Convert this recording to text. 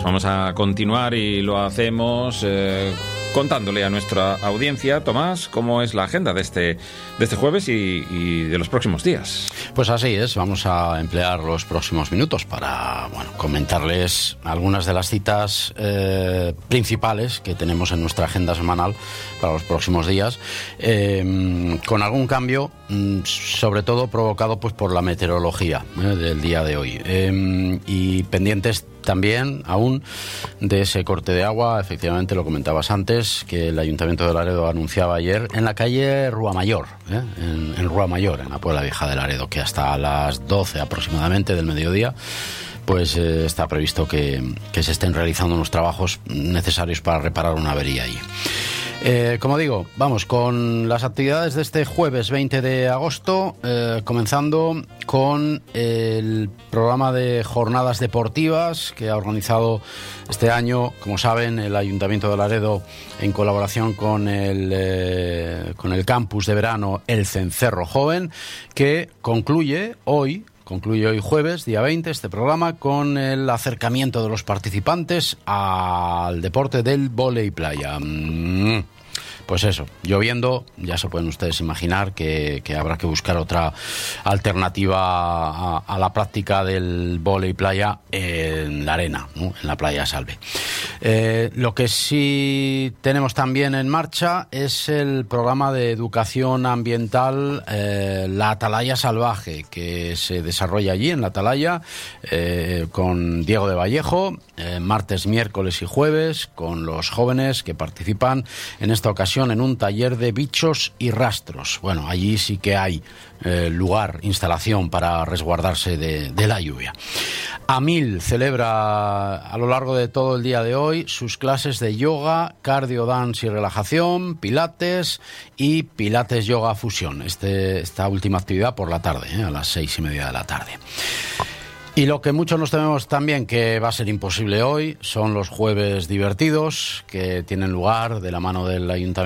vamos a continuar y lo hacemos contándole a nuestra audiencia, Tomás, cómo es la agenda de este jueves y de los próximos días. Pues así es, vamos a emplear los próximos minutos para comentarles algunas de las citas principales que tenemos en nuestra agenda semanal para los próximos días, con algún cambio, sobre todo provocado pues por la meteorología del día de hoy, y pendientes también aún de ese corte de agua. Efectivamente, lo comentabas antes, que el Ayuntamiento de Laredo anunciaba ayer en la calle Rúa Mayor, en Rúa Mayor, en la Puebla Vieja de Laredo, que hasta las 12 aproximadamente del mediodía pues está previsto que se estén realizando unos trabajos necesarios para reparar una avería allí. Como digo, vamos con las actividades de este jueves 20 de agosto, comenzando con el programa de jornadas deportivas que ha organizado este año, como saben, el Ayuntamiento de Laredo en colaboración con el campus de verano El Cencerro Joven, que concluye hoy jueves, día 20, este programa con el acercamiento de los participantes al deporte del vóley playa. Pues eso, lloviendo, ya se pueden ustedes imaginar que habrá que buscar otra alternativa a la práctica del vóley playa en la arena, ¿no? En la playa Salve. Lo que sí tenemos también en marcha es el programa de educación ambiental, la Atalaya Salvaje, que se desarrolla allí en la Atalaya, con Diego de Vallejo, martes, miércoles y jueves, con los jóvenes que participan en esta ocasión en un taller de bichos y rastros. Bueno, allí sí que hay lugar, instalación para resguardarse de la lluvia. AMIL celebra a lo largo de todo el día de hoy sus clases de yoga, cardio, dance y relajación, pilates y pilates yoga fusión. Esta última actividad por la tarde, a las 6:30 de la tarde. Y lo que muchos nos tememos también que va a ser imposible hoy son los jueves divertidos que tienen lugar de la mano del Ayuntamiento